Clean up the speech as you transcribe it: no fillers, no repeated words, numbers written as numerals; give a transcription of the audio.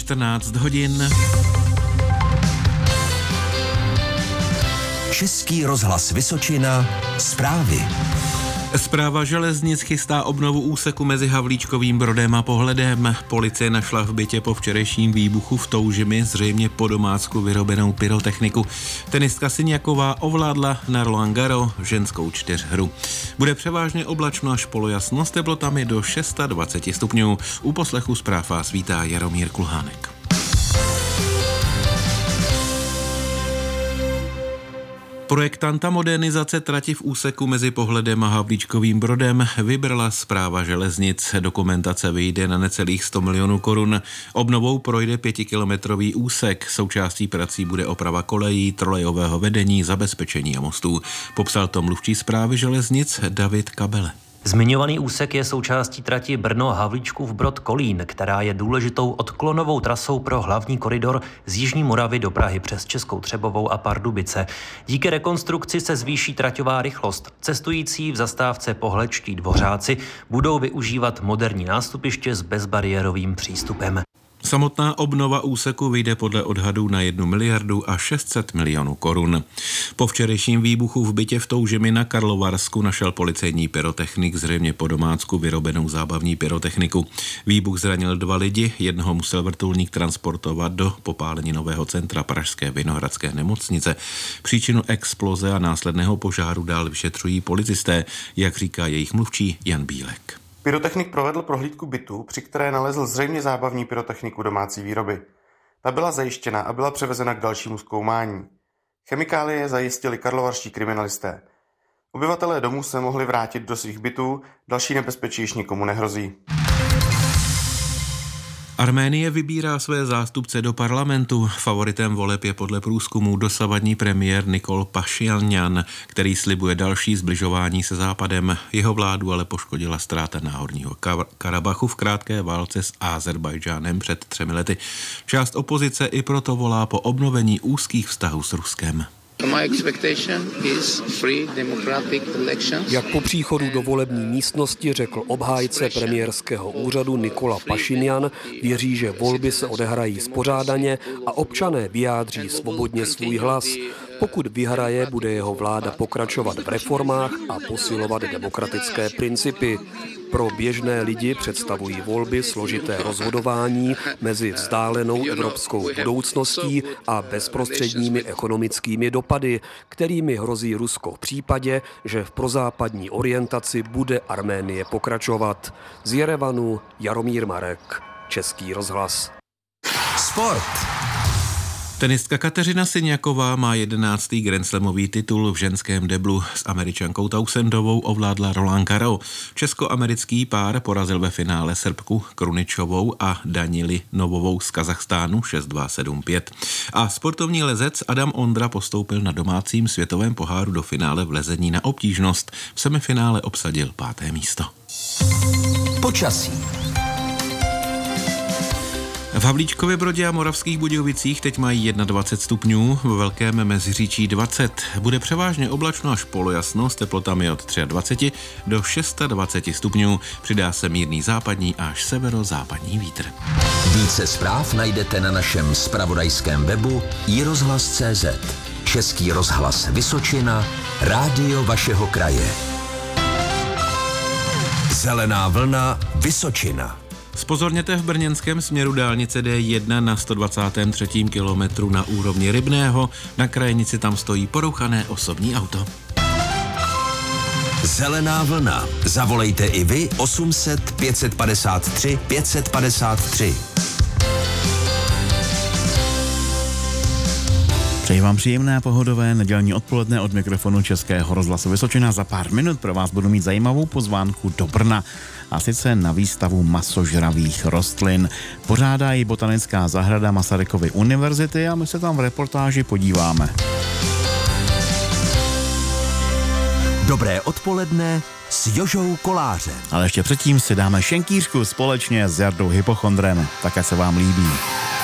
14 hodin. Český rozhlas Vysočina, zprávy. Správa železnic chystá obnovu úseku mezi Havlíčkovým Brodem a Pohledem. Policie našla v bytě po včerejším výbuchu v Toužimi zřejmě po domácku vyrobenou pyrotechniku. Tenistka Siniaková ovládla na Roland Garros ženskou čtyřhru. Bude převážně oblačno až polojasno s teplotami do 26 stupňů. U poslechu zpráv vás vítá Jaromír Kulhánek. Projektanta modernizace trati v úseku mezi Pohledem a Havlíčkovým Brodem vybrala Správa železnic. Dokumentace vyjde na necelých 100 milionů korun. Obnovou projde 5kilometrový úsek. Součástí prací bude oprava kolejí, trolejového vedení, zabezpečení a mostů. Popsal to mluvčí Správy železnic David Kabele. Zmiňovaný úsek je součástí trati Brno-Havlíčkův Brod-Kolín, která je důležitou odklonovou trasou pro hlavní koridor z Jižní Moravy do Prahy přes Českou Třebovou a Pardubice. Díky rekonstrukci se zvýší traťová rychlost. Cestující v zastávce Pohledští Dvořáci budou využívat moderní nástupiště s bezbariérovým přístupem. Samotná obnova úseku vyjde podle odhadů na 1 miliardu a 600 milionů korun. Po včerejším výbuchu v bytě v Toužimi na Karlovarsku našel policejní pyrotechnik zřejmě po domácku vyrobenou zábavní pyrotechniku. Výbuch zranil 2 lidi, jednoho musel vrtulník transportovat do popáleninového centra pražské Vinohradské nemocnice. Příčinu exploze a následného požáru dál vyšetřují policisté, jak říká jejich mluvčí Jan Bílek. Pyrotechnik provedl prohlídku bytu, při které nalezl zřejmě zábavní pyrotechniku domácí výroby. Ta byla zajištěna a byla převezena k dalšímu zkoumání. Chemikálie zajistili karlovarští kriminalisté. Obyvatelé domů se mohli vrátit do svých bytů, další nebezpečí již nikomu nehrozí. Arménie vybírá své zástupce do parlamentu. Favoritem voleb je podle průzkumů dosavadní premiér Nikol Pašinjan, který slibuje další zbližování se Západem. Jeho vládu ale poškodila ztráta Náhorního Karabachu v krátké válce s Ázerbájdžánem před 3 lety. Část opozice i proto volá po obnovení úzkých vztahů s Ruskem. Jak po příchodu do volební místnosti řekl obhájce premiérského úřadu Nikola Pašinjan, věří, že volby se odehrají spořádaně a občané vyjádří svobodně svůj hlas. Pokud vyhraje, bude jeho vláda pokračovat v reformách a posilovat demokratické principy. Pro běžné lidi představují volby složité rozhodování mezi vzdálenou evropskou budoucností a bezprostředními ekonomickými dopady, kterými hrozí Rusko v případě, že v prozápadní orientaci bude Arménie pokračovat. Z Jerevanu Jaromír Marek, Český rozhlas. Sport. Tenistka Kateřina Siniaková má 11. grandslamový titul v ženském deblu. S Američankou Tausendovou ovládla Roland Garros. Česko-americký pár porazil ve finále Srbku Kruničovou a Danili Novovou z Kazachstánu 6-2, 7-5. A sportovní lezec Adam Ondra postoupil na domácím světovém poháru do finále v lezení na obtížnost. V semifinále obsadil 5. místo. Počasí. V Havlíčkově Brodě a Moravských Budějovicích teď mají 21 stupňů, ve Velkém Meziříčí 20. Bude převážně oblačno až polojasno s teplotami od 23 do 26 stupňů. Přidá se mírný západní až severozápadní vítr. Více zpráv najdete na našem zpravodajském webu iRozhlas.cz. Český rozhlas Vysočina, rádio vašeho kraje. Zelená vlna Vysočina. Zpozorněte v brněnském směru dálnice D1 na 123. kilometru na úrovni Rybného. Na krajnici tam stojí porouchané osobní auto. Zelená vlna. Zavolejte i vy 800 553 553. Přeji vám příjemné pohodové nedělní odpoledne od mikrofonu Českého rozhlasu Vysočina. Za pár minut pro vás budu mít zajímavou pozvánku do Brna. A sice na výstavu masožravých rostlin. Pořádá ji Botanická zahrada Masarykovy univerzity a my se tam v reportáži podíváme. Dobré odpoledne s Jožou Kolářem. Ale ještě předtím si dáme šenkýřku společně s Jardou Hypochondrem. Tak se vám líbí.